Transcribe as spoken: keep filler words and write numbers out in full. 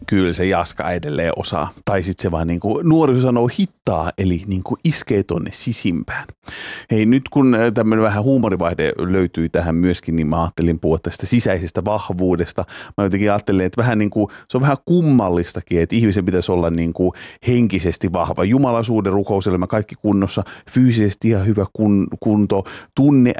Kyllä se Jaska edelleen osaa. Tai sitten se vaan niin kuin nuoriso sanoo hittaa, eli niin kuin iskee tonne sisimpään. Hei, nyt kun tämmöinen vähän huumorivaihde löytyy tähän myöskin, niin mä ajattelin puhua tästä sisäisestä vahvuudesta. Mä jotenkin ajattelin, että vähän niin kuin, se on vähän kummallistakin, että ihmisen pitäisi olla niin kuin henkisesti vahva. Jumalaisuuden rukouselämä, kaikki kunnossa, fyysisesti ihan hyvä kun, kunto, tunne